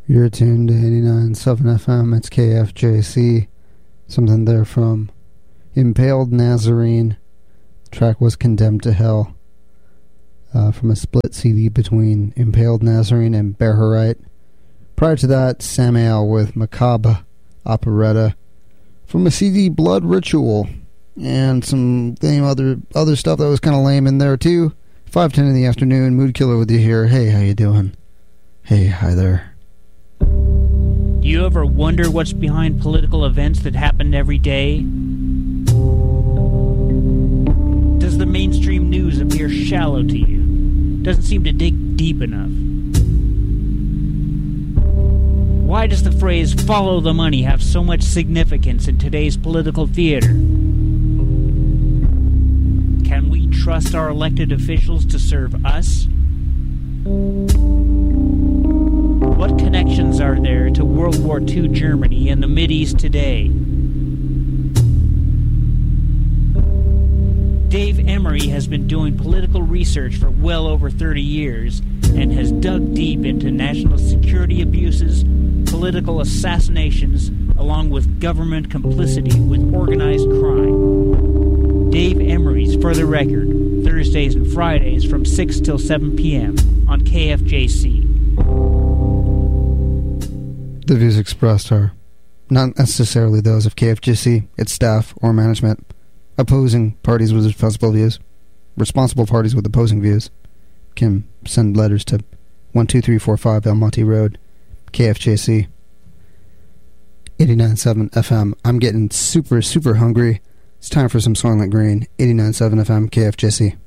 You're tuned to 89.7 FM. It's KFJC. Something there from Impaled Nazarene. The track was Condemned to Hell. From a split CD between Impaled Nazarene and Bearharite. Prior to that, Samael with Macabre Operetta. From a CD, Blood Ritual. And some other stuff that was kind of lame in there too. 5:10 in the afternoon. Mood Killer with you here. Hey, how you doing? Hey, hi there. Do you ever wonder what's behind political events that happen every day? Does the mainstream news appear shallow to you? Doesn't seem to dig deep enough? Why does the phrase "follow the money" have so much significance in today's political theater? Can we trust our elected officials to serve us? What connections are there to World War II Germany and the Mideast today? Dave Emery has been doing political research for well over 30 years and has dug deep into national security abuses, political assassinations, along with government complicity with organized crime. Dave Emery's For the Record, Thursdays and Fridays from 6 till 7 p.m. on KFJC. The views expressed are not necessarily those of KFJC, its staff, or management. Opposing parties with responsible parties with opposing views can send letters to 12345 El Monte Road, KFJC, 89.7 FM. I'm getting super, super hungry. It's time for some Soylent Green, 89.7 FM, KFJC.